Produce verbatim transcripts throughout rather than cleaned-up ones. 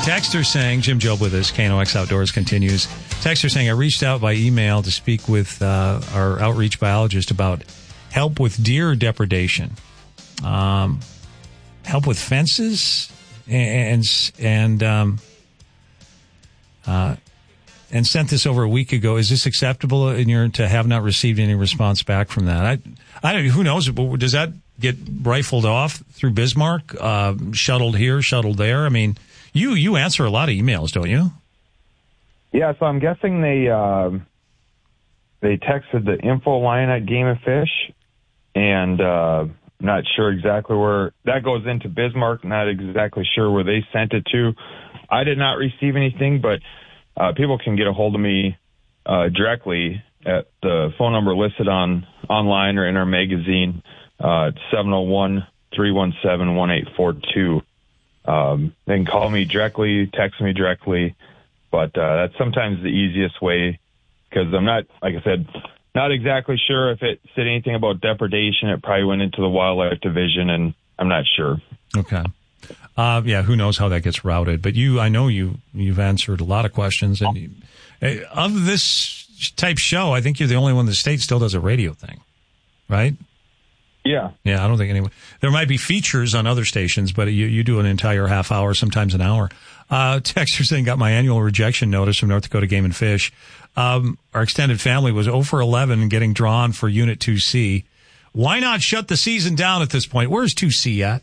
texter saying, Jim Job with us, K N O X Outdoors continues. Texter saying, I reached out by email to speak with uh, our outreach biologist about help with deer depredation, um, help with fences, and and um, uh, and sent this over a week ago. Is this acceptable in your to have not received any response back from that? I, I don't. Who knows? Does that get rifled off through Bismarck, uh, shuttled here, shuttled there? I mean, you you answer a lot of emails, don't you? Yeah, so I'm guessing they uh, they texted the info line at Game and Fish, and uh, not sure exactly where that goes into Bismarck. Not exactly sure where they sent it to. I did not receive anything, but uh, people can get a hold of me uh, directly at the phone number listed on online or in our magazine. Uh, it's seven oh one, three one seven, one eight four two. Um, they can call me directly, text me directly, but uh, that's sometimes the easiest way because I'm not, like I said, not exactly sure if it said anything about depredation. It probably went into the wildlife division, and I'm not sure. Okay. Uh, yeah, who knows how that gets routed. But you, I know you, you've answered a lot of questions. And you, of this type show, I think you're the only one in the state still does a radio thing, right? Yeah. Yeah, I don't think anyone. There might be features on other stations, but you, you do an entire half hour, sometimes an hour. Uh, Texter saying, got my annual rejection notice from North Dakota Game and Fish. Um, our extended family was oh for eleven getting drawn for Unit two C. Why not shut the season down at this point? Where's two C at?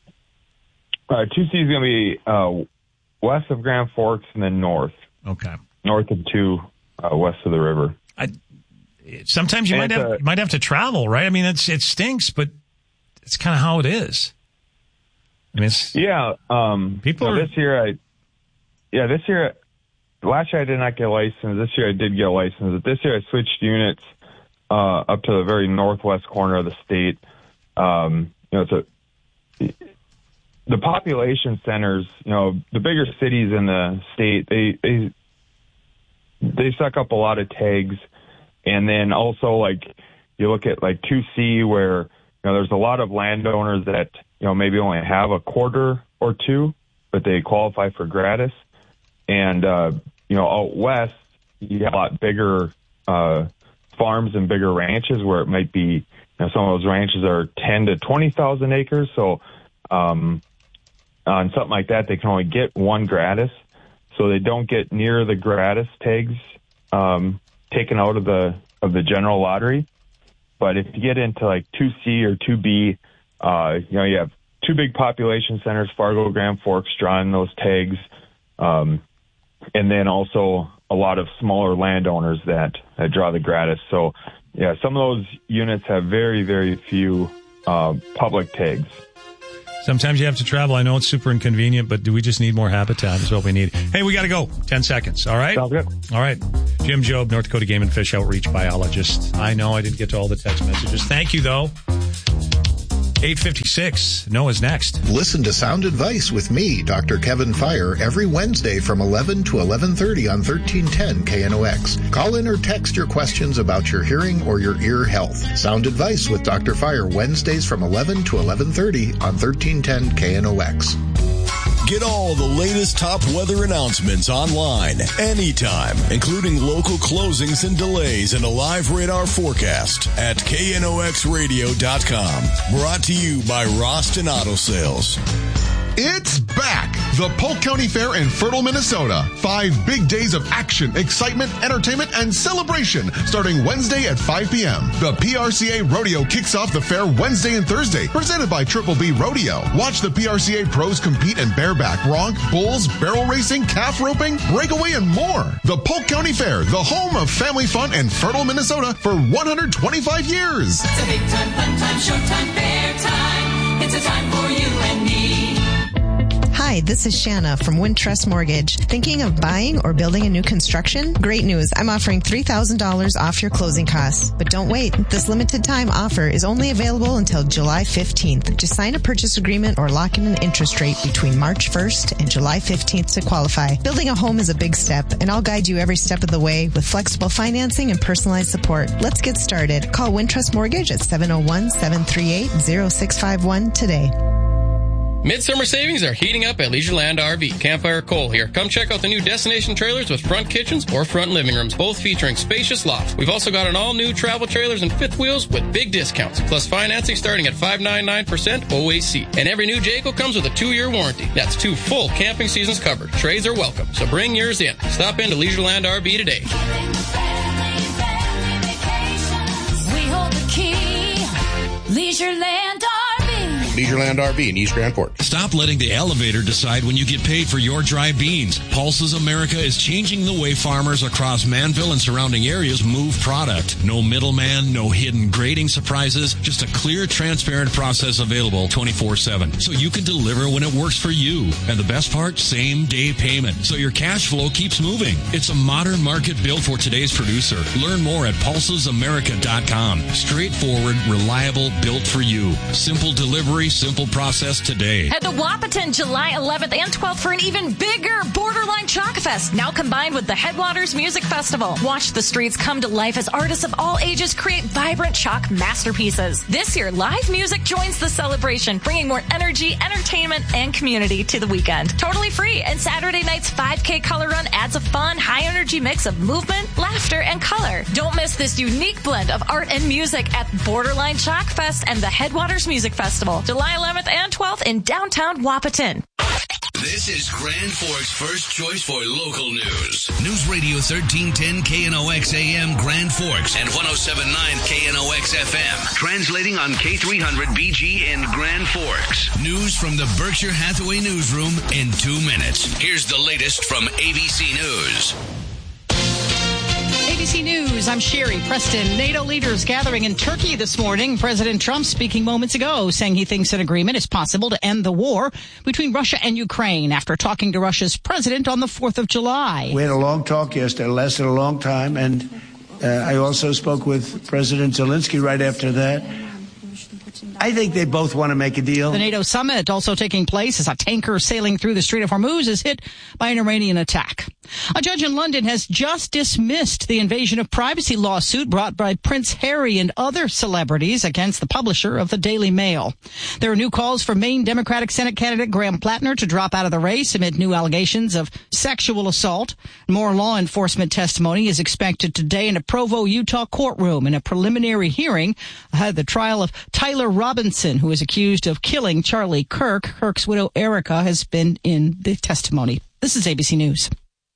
Uh, two C is going to be uh, west of Grand Forks and then north. Okay. North of two, uh, west of the river. I, sometimes you and might have uh, you might have to travel, right? I mean, it's it stinks, but it's kind of how it is. I mean, it's, yeah. Um, people so are, this year, I yeah, this year, last year I did not get a license. This year I did get a license. This year I switched units uh, up to the very northwest corner of the state. Um, you know, it's a the population centers. You know, the bigger cities in the state, they they they suck up a lot of tags. And then also, like, you look at, like, two C where, you know, there's a lot of landowners that, you know, maybe only have a quarter or two, but they qualify for gratis. And, uh, you know, out west, you have a lot bigger uh, farms and bigger ranches where it might be, you know, some of those ranches are ten to twenty thousand acres. So um, on something like that, they can only get one gratis. So they don't get near the gratis tags um taken out of the of the general lottery. But if you get into like two C or two B, uh, you know, you have two big population centers, Fargo, Grand Forks, drawing those tags, um, and then also a lot of smaller landowners that, that draw the gratis. So, yeah, some of those units have very, very few uh, public tags. Sometimes you have to travel. I know it's super inconvenient, but do we just need more habitat is what we need. Hey, we got to go. Ten seconds. All right? Sounds good. All right. Jim Job, North Dakota Game and Fish Outreach Biologist. I know I didn't get to all the text messages. Thank you, though. eight fifty-six. Noah's next. Listen to Sound Advice with me, Doctor Kevin Fire, every Wednesday from eleven to eleven thirty on thirteen ten K N O X. Call in or text your questions about your hearing or your ear health. Sound Advice with Doctor Fire, Wednesdays from eleven to eleven thirty on thirteen ten K N O X. Get all the latest top weather announcements online, anytime, including local closings and delays and a live radar forecast at K N O X radio dot com. Brought to you by Roston Auto Sales. It's back! The Polk County Fair in Fertile, Minnesota. Five big days of action, excitement, entertainment, and celebration starting Wednesday at five p.m. The P R C A Rodeo kicks off the fair Wednesday and Thursday, presented by Triple B Rodeo. Watch the P R C A pros compete in bareback, bronc, bulls, barrel racing, calf roping, breakaway, and more. The Polk County Fair, the home of family fun in Fertile, Minnesota for one hundred twenty-five years. It's a big time, fun time, showtime, fair time. It's a time for you and me. Hi, this is Shanna from Wintrust Mortgage. Thinking of buying or building a new construction? Great news. I'm offering three thousand dollars off your closing costs. But don't wait. This limited time offer is only available until July fifteenth. Just sign a purchase agreement or lock in an interest rate between March first and July fifteenth to qualify. Building a home is a big step, and I'll guide you every step of the way with flexible financing and personalized support. Let's get started. Call Wintrust Mortgage at seven oh one, seven three eight, oh six five one today. Midsummer savings are heating up at Leisureland R V. Campfire Cole here. Come check out the new destination trailers with front kitchens or front living rooms, both featuring spacious lofts. We've also got an all-new travel trailers and fifth wheels with big discounts, plus financing starting at five point nine nine percent O A C. And every new Jayco comes with a two-year warranty. That's two full camping seasons covered. Trades are welcome, so bring yours in. Stop into Leisureland R V today. We hold the key. Leisureland R V. Leisureland R V in East Grand Forks. Stop letting the elevator decide when you get paid for your dry beans. Pulses America is changing the way farmers across Manville and surrounding areas move product. No middleman, no hidden grading surprises, just a clear, transparent process available twenty-four seven. So you can deliver when it works for you. And the best part, same day payment. So your cash flow keeps moving. It's a modern market built for today's producer. Learn more at pulses america dot com. Straightforward, reliable, built for you. Simple delivery, simple process today. Head to Wahpeton July eleventh and twelfth for an even bigger Borderline Chalk Fest, now combined with the Headwaters Music Festival. Watch the streets come to life as artists of all ages create vibrant chalk masterpieces. This year, live music joins the celebration, bringing more energy, entertainment, and community to the weekend. Totally free, and Saturday night's five K color run adds a fun, high-energy mix of movement, laughter, and color. Don't miss this unique blend of art and music at Borderline Chalk Fest and the Headwaters Music Festival, July eleventh and twelfth in downtown Wahpeton. This is Grand Forks' first choice for local news. News Radio thirteen ten K N O X A M Grand Forks and one oh seven point nine K N O X F M. Translating on K three hundred B G in Grand Forks. News from the Berkshire Hathaway newsroom in two minutes. Here's the latest from A B C News. A B C News, I'm Sherry Preston. NATO leaders gathering in Turkey this morning. President Trump speaking moments ago, saying he thinks an agreement is possible to end the war between Russia and Ukraine after talking to Russia's president on the fourth of July. We had a long talk yesterday. It lasted a long time. And uh, I also spoke with President Zelensky right after that. I think they both want to make a deal. The NATO summit also taking place as a tanker sailing through the Strait of Hormuz is hit by an Iranian attack. A judge in London has just dismissed the invasion of privacy lawsuit brought by Prince Harry and other celebrities against the publisher of the Daily Mail. There are new calls for Maine Democratic Senate candidate Graham Plattner to drop out of the race amid new allegations of sexual assault. More law enforcement testimony is expected today in a Provo, Utah courtroom in a preliminary hearing ahead of the trial of Tyler Robinson, who is accused of killing Charlie Kirk. Kirk's widow, Erica, has been in the testimony. This is A B C News.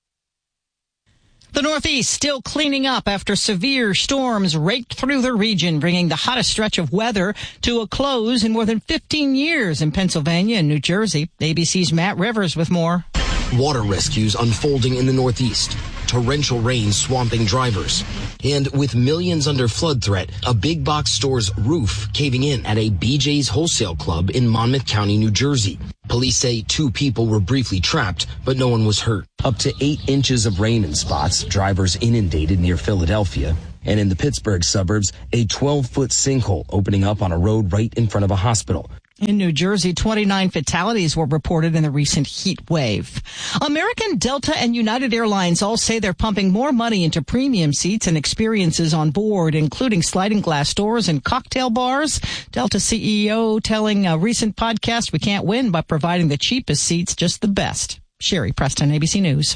The Northeast still cleaning up after severe storms raked through the region, bringing the hottest stretch of weather to a close in more than fifteen years in Pennsylvania and New Jersey. A B C's Matt Rivers with more. Water rescues unfolding in the Northeast. Torrential rain swamping drivers. And with millions under flood threat, a big box store's roof caving in at a B J's Wholesale Club in Monmouth County, New Jersey. Police say two people were briefly trapped, but no one was hurt. Up to eight inches of rain in spots, drivers inundated near Philadelphia. And in the Pittsburgh suburbs, a twelve-foot sinkhole opening up on a road right in front of a hospital. In New Jersey, twenty-nine fatalities were reported in the recent heat wave. American, Delta, and United Airlines all say they're pumping more money into premium seats and experiences on board, including sliding glass doors and cocktail bars. Delta C E O telling a recent podcast, "We can't win by providing the cheapest seats, just the best." Sherry Preston, A B C News.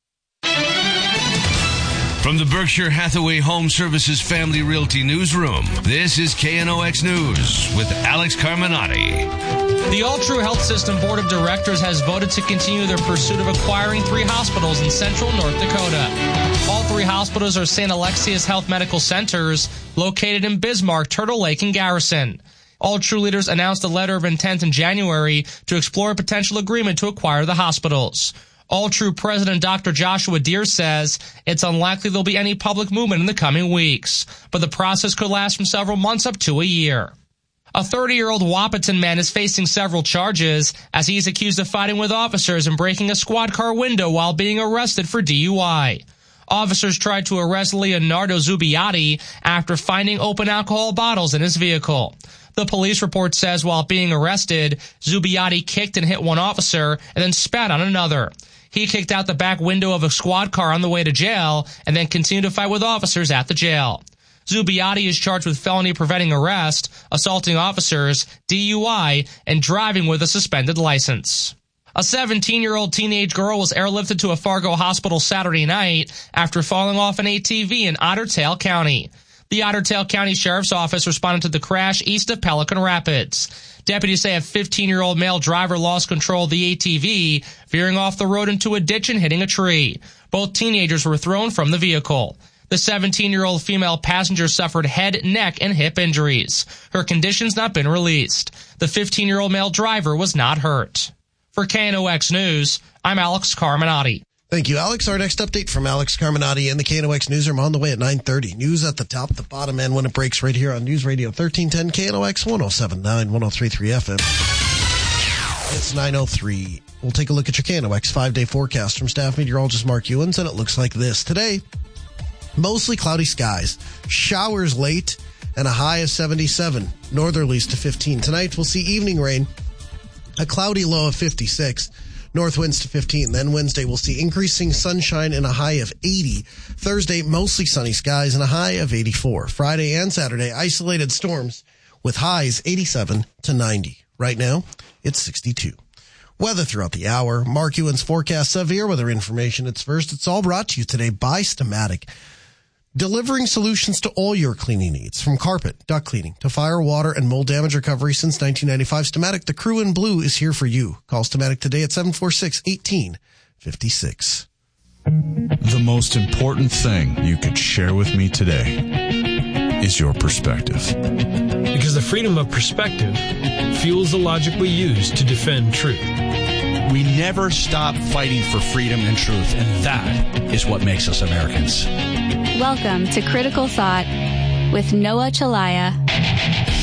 From the Berkshire Hathaway Home Services Family Realty Newsroom, this is K N O X News with Alex Carminati. The All True Health System Board of Directors has voted to continue their pursuit of acquiring three hospitals in central North Dakota. All three hospitals are Saint Alexius Health Medical Centers, located in Bismarck, Turtle Lake, and Garrison. All True leaders announced a letter of intent in January to explore a potential agreement to acquire the hospitals. All True President Doctor Joshua Deere says it's unlikely there'll be any public movement in the coming weeks, but the process could last from several months up to a year. A thirty-year-old Wahpeton man is facing several charges as he's accused of fighting with officers and breaking a squad car window while being arrested for D U I. Officers tried to arrest Leonardo Zubiotti after finding open alcohol bottles in his vehicle. The police report says while being arrested, Zubiotti kicked and hit one officer and then spat on another. He kicked out the back window of a squad car on the way to jail and then continued to fight with officers at the jail. Zubiotti is charged with felony preventing arrest, assaulting officers, D U I, and driving with a suspended license. A seventeen-year-old teenage girl was airlifted to a Fargo hospital Saturday night after falling off an A T V in Otter Tail County. The Otter Tail County Sheriff's Office responded to the crash east of Pelican Rapids. Deputies say a fifteen-year-old male driver lost control of the A T V, veering off the road into a ditch and hitting a tree. Both teenagers were thrown from the vehicle. The seventeen-year-old female passenger suffered head, neck, and hip injuries. Her condition's not been released. The fifteen-year-old male driver was not hurt. For K N O X News, I'm Alex Carminati. Thank you, Alex. Our next update from Alex Carminati and the K N O X Newsroom on the way at nine thirty. News at the top, the bottom, and when it breaks right here on News Radio thirteen ten K N O X one oh seven point nine, one oh three point three F M. It's nine oh three. We'll take a look at your K N O X five-day forecast from staff meteorologist Mark Ewens, and it looks like this. Today, mostly cloudy skies, showers late, and a high of seventy-seven, northerlies to fifteen. Tonight, we'll see evening rain, a cloudy low of fifty-six, north winds to fifteen. Then Wednesday, we'll see increasing sunshine and a high of eighty. Thursday, mostly sunny skies and a high of eighty-four. Friday and Saturday, isolated storms with highs eighty-seven to ninety. Right now, it's sixty-two. Weather throughout the hour. Mark Ewens forecast severe weather information. It's first. It's all brought to you today by Stamatic, delivering solutions to all your cleaning needs, from carpet, duct cleaning, to fire, water, and mold damage recovery since nineteen ninety-five. Stamatic, the crew in blue, is here for you. Call Stamatic today at seven four six, one eight five six. The most important thing you could share with me today is your perspective. Because the freedom of perspective fuels the logic we use to defend truth. We never stop fighting for freedom and truth, and that is what makes us Americans. Welcome to Critical Thought with Noah Chalaya.